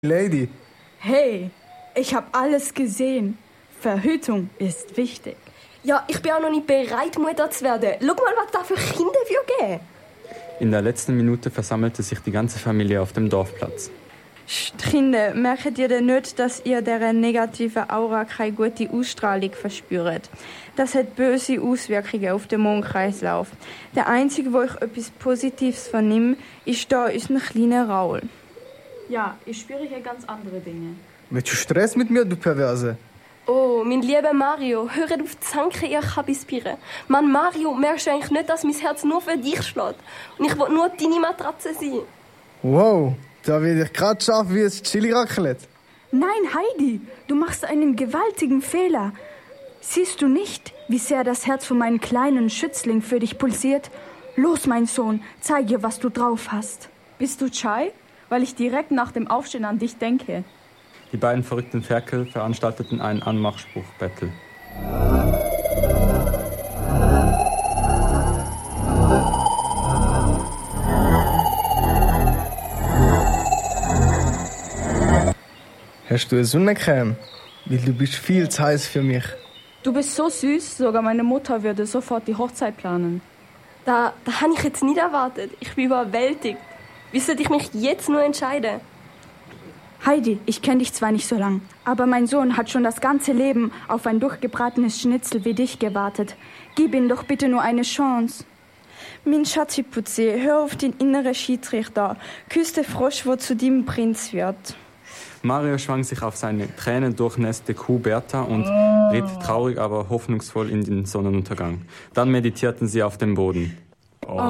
Lady. Hey, ich habe alles gesehen. Verhütung ist wichtig. Ja, ich bin auch noch nicht bereit, Mutter zu werden. Schau mal, was da für Kinder geben. In der letzten Minute versammelte sich die ganze Familie auf dem Dorfplatz. Kinder, merkt ihr denn nicht, dass ihr deren negative Aura keine gute Ausstrahlung verspürt? Das hat böse Auswirkungen auf den Mondkreislauf. Der einzige, wo ich etwas Positives vernehme, ist da unser kleiner Raul. Ja, ich spüre hier ganz andere Dinge. Willst du Stress mit mir, du Perverse? Oh, mein lieber Mario, hört auf zu zanken, ihr Kabispire. Mann, Mario, merkst du eigentlich nicht, dass mein Herz nur für dich schlägt? Und ich will nur deine Matratze sein. Wow, da werde ich gerade scharf wie ein Chili-Raclette. Nein, Heidi, du machst einen gewaltigen Fehler. Siehst du nicht, wie sehr das Herz von meinem kleinen Schützling für dich pulsiert? Los, mein Sohn, zeige, was du drauf hast. Bist du Chai? Weil ich direkt nach dem Aufstehen an dich denke. Die beiden verrückten Ferkel veranstalteten einen Anmachspruch-Battle. Hast du eine Sonnencreme? Weil du bist viel zu heiß für mich. Du bist so süß, sogar meine Mutter würde sofort die Hochzeit planen. Da habe ich jetzt nicht erwartet. Ich bin überwältigt. Wie sollte ich mich jetzt nur entscheiden? Heidi, ich kenne dich zwar nicht so lang, aber mein Sohn hat schon das ganze Leben auf ein durchgebratenes Schnitzel wie dich gewartet. Gib ihm doch bitte nur eine Chance. Mein Schatziputzi, hör auf den inneren Schiedsrichter. Küss den Frosch, wo zu dem Prinz wird. Mario schwang sich auf seine tränendurchnässte Kuh Bertha und ritt traurig, aber hoffnungsvoll in den Sonnenuntergang. Dann meditierten sie auf dem Boden.